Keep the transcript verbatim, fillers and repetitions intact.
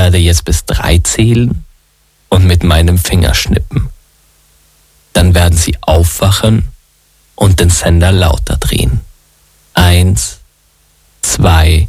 werde jetzt bis drei zählen und mit meinem Finger schnippen. Dann werden Sie aufwachen und den Sender lauter drehen. Eins, zwei,